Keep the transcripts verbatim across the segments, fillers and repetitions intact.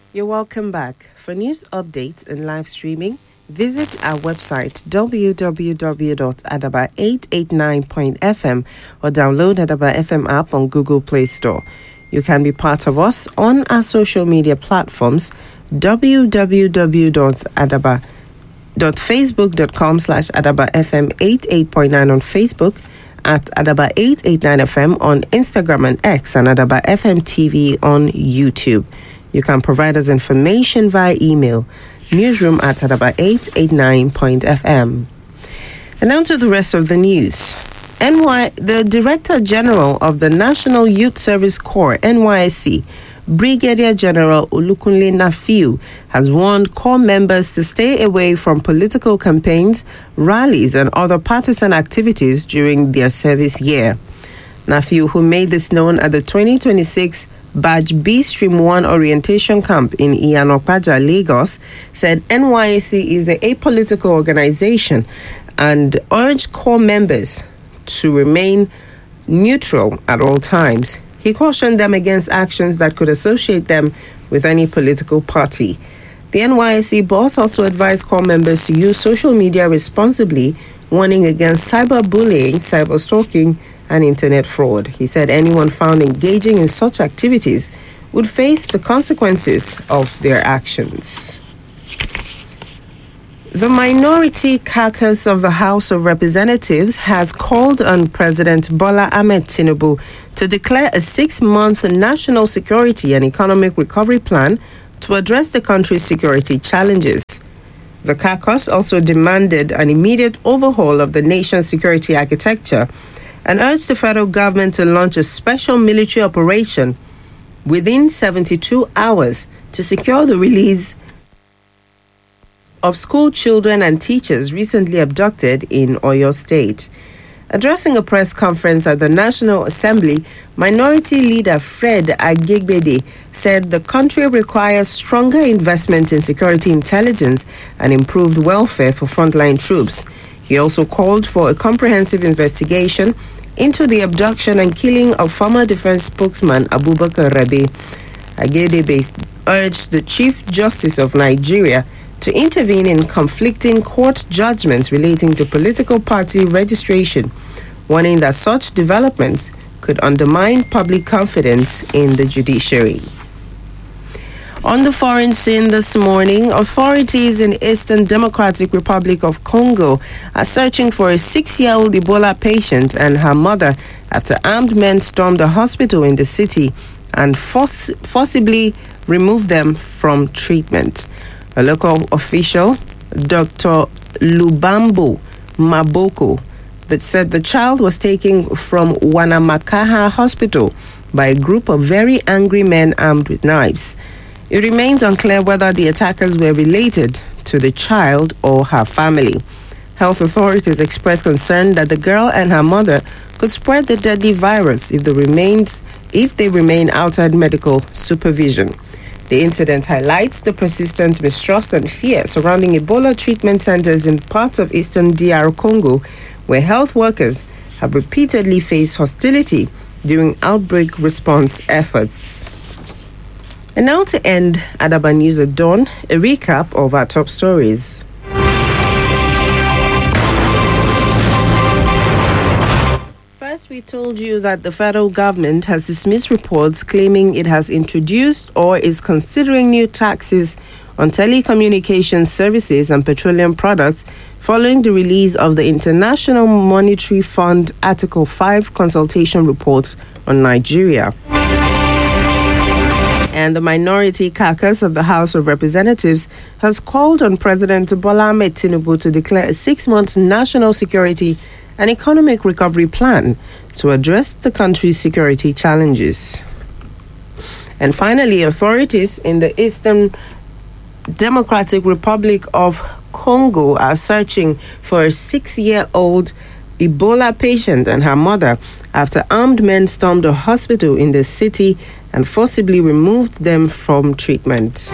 You're welcome back. For news updates and live streaming, visit our website w w w dot adaba eight eight nine dot f m or download Adaba F M app on Google Play Store. You can be part of us on our social media platforms w w w dot adaba dot facebook dot com slash adaba f m eight eight point nine on Facebook, at Adaba eight eight nine F M on Instagram and X, and Adaba F M T V on YouTube. You can provide us information via email, newsroom at adaba eight eight nine dot f m. And now to the rest of the news. N Y, the Director General of the National Youth Service Corps, N Y S C, Brigadier General Olukunle Nafiu, has warned corps members to stay away from political campaigns, rallies, and other partisan activities during their service year. Nafiu, who made this known at the twenty twenty-six Badge B Stream one Orientation Camp in Iyanopaja, Lagos, said N Y S C is a apolitical organization and urged corps members to remain neutral at all times. He cautioned them against actions that could associate them with any political party. The N Y S C boss also advised corps members to use social media responsibly, warning against cyberbullying, cyberstalking, and internet fraud. He said anyone found engaging in such activities would face the consequences of their actions. The Minority Caucus of the House of Representatives has called on President Bola Ahmed Tinubu to declare a six-month national security and economic recovery plan to address the country's security challenges. The caucus also demanded an immediate overhaul of the nation's security architecture and urged the federal government to launch a special military operation within seventy-two hours to secure the release of school children and teachers recently abducted in Oyo State. Addressing a press conference at the National Assembly, Minority Leader Fred Agegbede said the country requires stronger investment in security intelligence and improved welfare for frontline troops. He also called for a comprehensive investigation into the abduction and killing of former defense spokesman Abubakar Rabe. Agedebe urged the Chief Justice of Nigeria to intervene in conflicting court judgments relating to political party registration, warning that such developments could undermine public confidence in the judiciary. On the foreign scene this morning, authorities in Eastern Democratic Republic of Congo are searching for a six-year-old Ebola patient and her mother after armed men stormed a hospital in the city and force, forcibly removed them from treatment. A local official, Doctor Lubambo Maboko, that said the child was taken from Wanamakaha Hospital by a group of very angry men armed with knives. It remains unclear whether the attackers were related to the child or her family. Health authorities expressed concern that the girl and her mother could spread the deadly virus if, the remains, if they remain outside medical supervision. The incident highlights the persistent mistrust and fear surrounding Ebola treatment centers in parts of eastern D R Congo, where health workers have repeatedly faced hostility during outbreak response efforts. And now to end Adaba News at Dawn, a recap of our top stories. First, we told you that the federal government has dismissed reports claiming it has introduced or is considering new taxes on telecommunications services and petroleum products following the release of the International Monetary Fund Article five consultation report on Nigeria. And the Minority Caucus of the House of Representatives has called on President Bola Ahmed Tinubu to declare a six-month national security and economic recovery plan to address the country's security challenges. And finally, authorities in the Eastern Democratic Republic of Congo are searching for a six-year-old Ebola patient and her mother after armed men stormed a hospital in the city and forcibly removed them from treatment.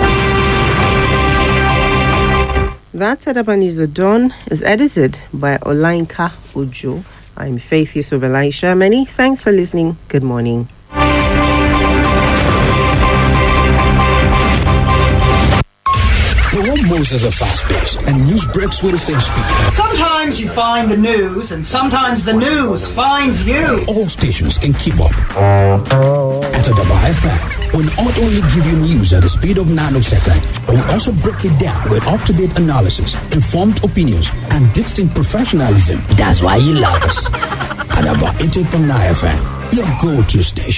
That's Adaba News at Dawn is edited by Olainka Ujo. I'm Faith Yusuf Elisha. Many thanks for listening. Good morning. process are fast-paced, and news breaks with the same speed. Sometimes you find the news, and sometimes the news finds you. All stations can keep up. At Adaba F M, we'll not only give you news at the speed of nanosecond, but we'll also break it down with up-to-date analysis, informed opinions, and distinct professionalism. That's why you love us. Adaba eighty-eight point nine F M, your go-to station.